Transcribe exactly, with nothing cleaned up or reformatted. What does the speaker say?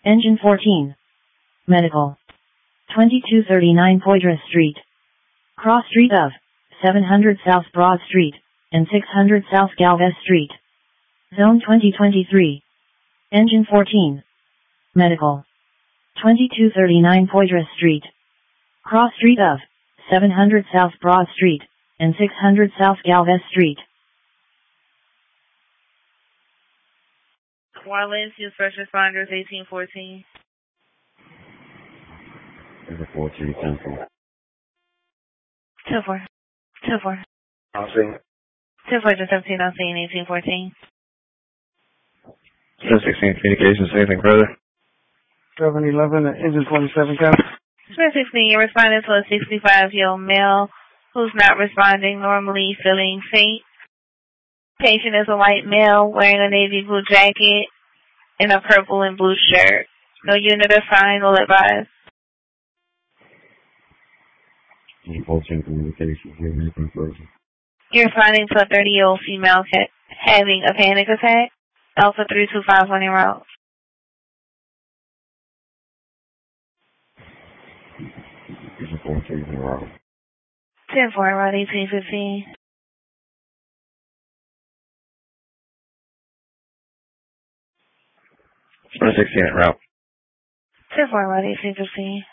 Engine fourteen. Medical. twenty-two thirty-nine Poydras Street. Cross Street of seven hundred South Broad Street and six hundred South Galvez Street. Zone twenty twenty-three. Engine fourteen. Medical. twenty-two thirty-nine Poydras Street. Cross Street of seven hundred South Broad Street and six hundred South Galvez Street. Orleans, use first responders, eighteen fourteen. Number fourteen, ten four. two four. two four. I'll see. two four to seventeen, I'll see in eighteen fourteen. ten sixteen communications, anything further? seven eleven, engine twenty-seven, Captain. seven sixteen, you're responding to a sixty-five-year-old male who's not responding, normally feeling faint. Patient is a white male wearing a navy blue jacket and a purple and blue shirt. No unit assigned, will advise. fourteen communications, anything further? You're responding to a thirty-year-old female ca- having a panic attack. Alpha three two five one en route. fourteen in a row. ten four, route eighteen fifteen. sixteen en route. ten four, route eighteen fifteen.